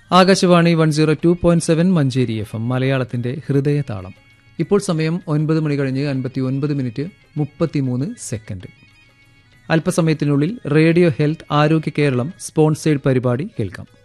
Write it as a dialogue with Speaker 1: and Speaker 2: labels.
Speaker 1: Akashvani 102.7 Manjeri FM മലയാളത്തിന്റെ ഹൃദയതാളം. ഇപ്പോൾ സമയം 9 മണി കഴിഞ്ഞ് 59 മിനിറ്റ് 33 സെക്കൻഡ്. അല്പസമയത്തിനുള്ളിൽ റേഡിയോ ഹെൽത്ത് ആരോഗ്യ കേരളം സ്പോൺസേഡ് പരിപാടി കേൾക്കാം.